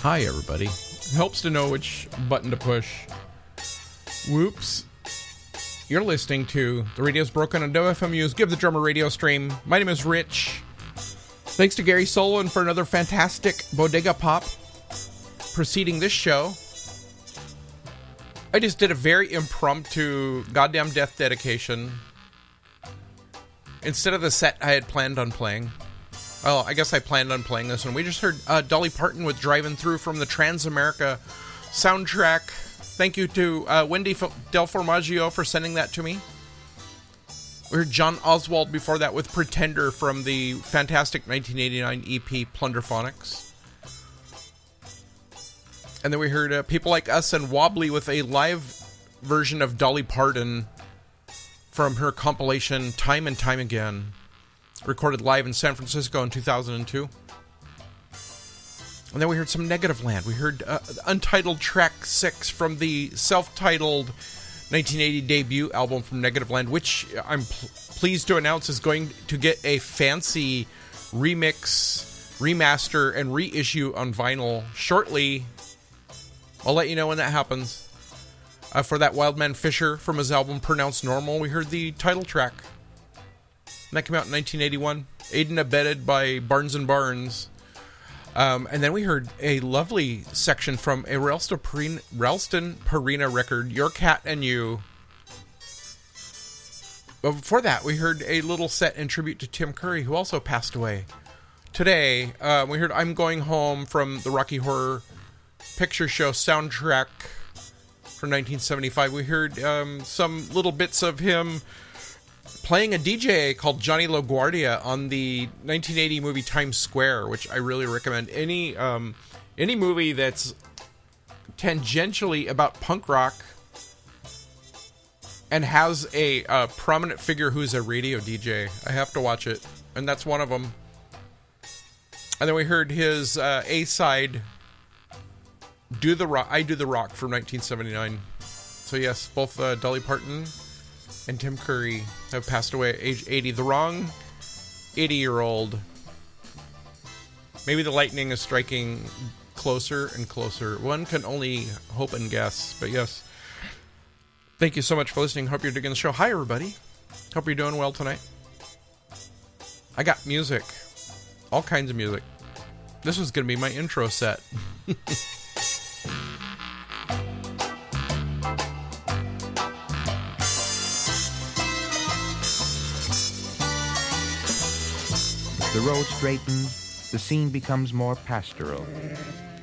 Hi, everybody. It helps to know which button to push. Whoops. You're listening to The Radio's Broken on WFMU's Give the Drummer radio stream. My name is Rich. Thanks to Gary Solon for another fantastic Bodega Pop preceding this show. I just did a very impromptu Goddamn Death dedication instead of the set I had planned on playing. Well, I guess I planned on playing this one. We just heard Dolly Parton with Driving Through from the Transamerica soundtrack. Thank you to Wendy Del Formaggio for sending that to me. We heard John Oswald before that with Pretender from the fantastic 1989 EP Plunderphonics. And then we heard People Like Us and Wobbly with a live version of Dolly Parton from her compilation Time and Time Again, recorded live in San Francisco in 2002. And then we heard some Negativland. We heard Untitled Track 6 from the self-titled 1980 debut album from Negativland, which I'm pleased to announce is going to get a fancy remix, remaster, and reissue on vinyl shortly. I'll let you know when that happens. For that Wildman Fisher from his album Pronounced Normal, we heard the title track. And that came out in 1981, aided and abetted by Barnes & Barnes. And then we heard a lovely section from a Ralston Purina record, Your Cat and You. But before that, we heard a little set in tribute to Tim Curry, who also passed away today. We heard I'm Going Home from the Rocky Horror Picture Show soundtrack from 1975. We heard some little bits of him playing a DJ called Johnny LaGuardia on the 1980 movie Times Square, which I really recommend. Any movie that's tangentially about punk rock and has a prominent figure who's a radio DJ, I have to watch it, and that's one of them. And then we heard his A-side, I Do the Rock from 1979. So yes, both Dolly Parton and Tim Curry have passed away at age 80. The wrong 80-year-old. Maybe the lightning is striking closer and closer. One can only hope and guess, but yes. Thank you so much for listening. Hope you're digging the show. Hi, everybody. Hope you're doing well tonight. I got music. All kinds of music. This was going to be my intro set. The road straightens, the scene becomes more pastoral.